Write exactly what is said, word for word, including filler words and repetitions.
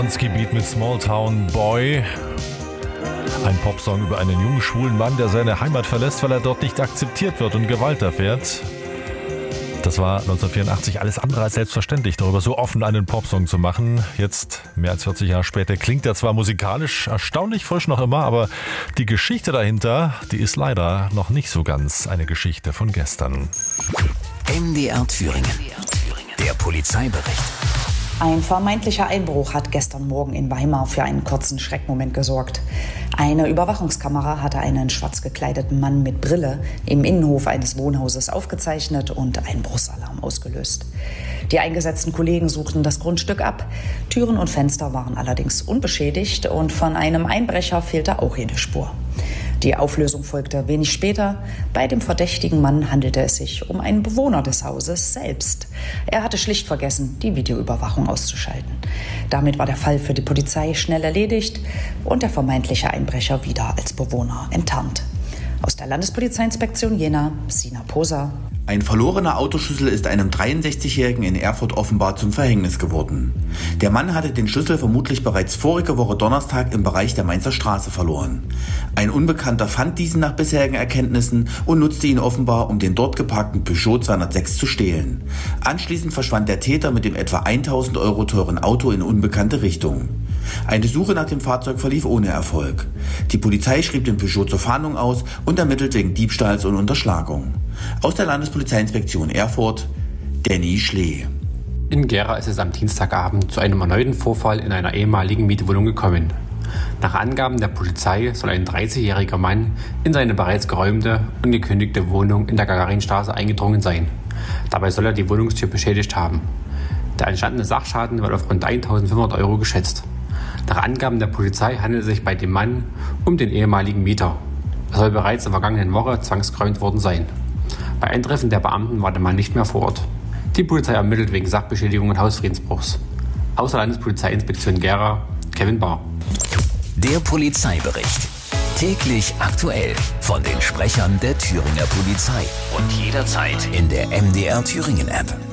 Bronski-Beat mit Small Town Boy. Ein Popsong über einen jungen schwulen Mann, der seine Heimat verlässt, weil er dort nicht akzeptiert wird und Gewalt erfährt. Das war neunzehnhundertvierundachtzig alles andere als selbstverständlich, darüber so offen einen Popsong zu machen. Jetzt, mehr als vierzig Jahre später, klingt er zwar musikalisch erstaunlich frisch noch immer, aber die Geschichte dahinter, die ist leider noch nicht so ganz eine Geschichte von gestern. M D R Thüringen. Der Polizeibericht. Ein vermeintlicher Einbruch hat gestern Morgen in Weimar für einen kurzen Schreckmoment gesorgt. Eine Überwachungskamera hatte einen schwarz gekleideten Mann mit Brille im Innenhof eines Wohnhauses aufgezeichnet und Einbruchsalarm ausgelöst. Die eingesetzten Kollegen suchten das Grundstück ab. Türen und Fenster waren allerdings unbeschädigt und von einem Einbrecher fehlte auch jede Spur. Die Auflösung folgte wenig später. Bei dem verdächtigen Mann handelte es sich um einen Bewohner des Hauses selbst. Er hatte schlicht vergessen, die Videoüberwachung auszuschalten. Damit war der Fall für die Polizei schnell erledigt und der vermeintliche Einbrecher wieder als Bewohner enttarnt. Aus der Landespolizeiinspektion Jena, Sina Poser. Ein verlorener Autoschlüssel ist einem dreiundsechzigjährigen in Erfurt offenbar zum Verhängnis geworden. Der Mann hatte den Schlüssel vermutlich bereits vorige Woche Donnerstag im Bereich der Mainzer Straße verloren. Ein Unbekannter fand diesen nach bisherigen Erkenntnissen und nutzte ihn offenbar, um den dort geparkten Peugeot zweihundertsechs zu stehlen. Anschließend verschwand der Täter mit dem etwa tausend Euro teuren Auto in unbekannte Richtung. Eine Suche nach dem Fahrzeug verlief ohne Erfolg. Die Polizei schrieb den Peugeot zur Fahndung aus und ermittelt wegen Diebstahls und Unterschlagung. Aus der Landespolizeiinspektion Erfurt, Danny Schlee. In Gera ist es am Dienstagabend zu einem erneuten Vorfall in einer ehemaligen Mietwohnung gekommen. Nach Angaben der Polizei soll ein dreißigjähriger Mann in seine bereits geräumte und gekündigte Wohnung in der Gagarinstraße eingedrungen sein. Dabei soll er die Wohnungstür beschädigt haben. Der entstandene Sachschaden wird auf rund eintausendfünfhundert Euro geschätzt. Nach Angaben der Polizei handelt es sich bei dem Mann um den ehemaligen Mieter. Er soll bereits in der vergangenen Woche zwangsgeräumt worden sein. Bei Eintreffen der Beamten war der Mann nicht mehr vor Ort. Die Polizei ermittelt wegen Sachbeschädigung und Hausfriedensbruchs. Aus der Landespolizeiinspektion Gera, Kevin Bahr. Der Polizeibericht. Täglich aktuell von den Sprechern der Thüringer Polizei. Und jederzeit in der M D R Thüringen App.